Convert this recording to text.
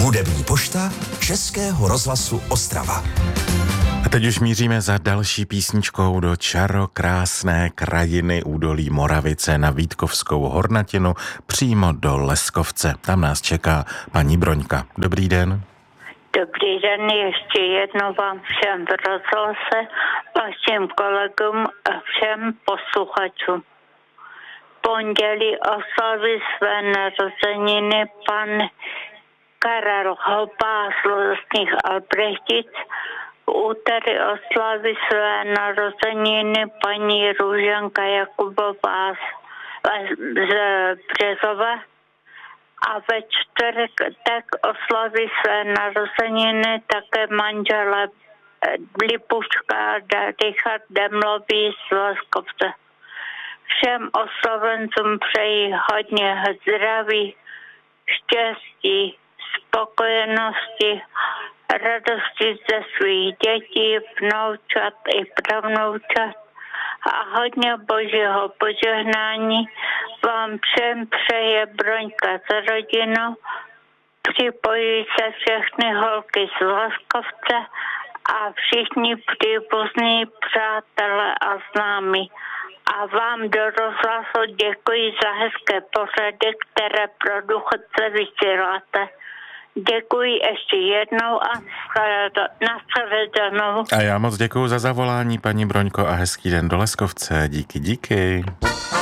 Hudební pošta Českého rozhlasu Ostrava. A teď už míříme za další písničkou do čarokrásné krajiny údolí Moravice na Vítkovskou hornatinu přímo do Leskovce. Tam nás čeká paní Broňka. Dobrý den. Dobrý den, ještě jednou vám všem v rozhlase, vašim kolegům a všem posluchačům. Pondělí oslaví své narozeniny pan Karel Hopa z Lozních Albrechtic. V úterý oslaví své narozeniny paní Růženka Jakubová z Březova. A ve čtvrtek tak oslaví své narozeniny také manželé Lipuška a Richard Demlový z Leskovce. Všem oslovencům přeji hodně zdraví, štěstí, spokojenosti, radosti ze svých dětí, vnoučat i pravnoučat a hodně božího požehnání vám všem přeje Broňka z rodinou. Připojí se všechny holky z Leskovce a všichni příbuzní, přátelé a známí. A vám do rozhlasu děkuji za hezké pořady, které pro důchodce vysíláte. Děkuji ještě jednou a nashledanou. A já moc děkuji za zavolání, paní Broňko, a hezký den do Leskovce. Díky.